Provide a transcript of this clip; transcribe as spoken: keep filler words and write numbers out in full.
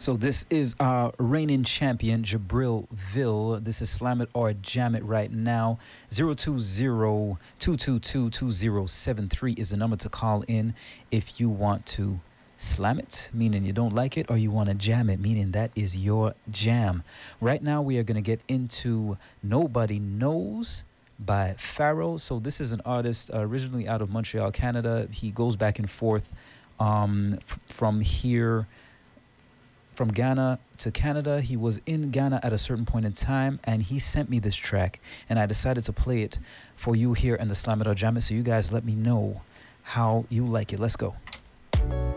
So this is our reigning champion, Jabrilville. This is Slam It or Jam It right now. zero two zero, two two two, two zero seven three is the number to call in if you want to slam it, meaning you don't like it, or you want to jam it, meaning that is your jam. Right now we are going to get into Nobody Knows by Pharaoh. So this is an artist uh, originally out of Montreal, Canada. He goes back and forth um, f- from here from Ghana to Canada. He was in Ghana at a certain point in time, and he sent me this track, and I decided to play it for you here in the Slam It or Jam It. So you guys let me know how you like it. Let's go.